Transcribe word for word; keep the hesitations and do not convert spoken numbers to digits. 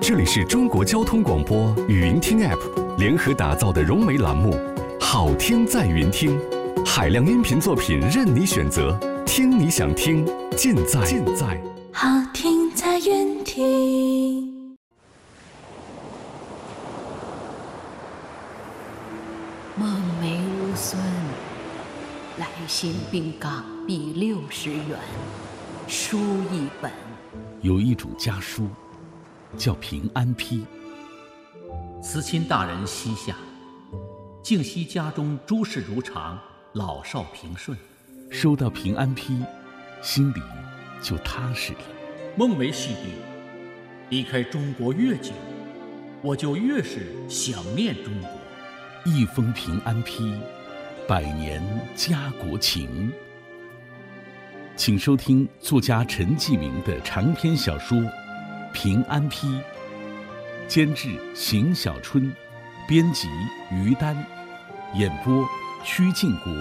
这里是中国交通广播语音听 App 联合打造的融媒栏目《好听在云听》，海量音频作品任你选择，听你想听，尽在尽在好听在云听。 梦梅无孙，来信并港币六十元，书一本。 有一主家书，叫平安批。 慈亲大人膝下，静息家中诸事如常，老少平顺。 收到平安批，心里就踏实了。 梦梅系列，离开中国越久，我就越是想念中国。 一封平安批，百年家国情。请收听作家陈继明的长篇小说《平安批》，监制邢小春，编辑于丹，演播曲靖国、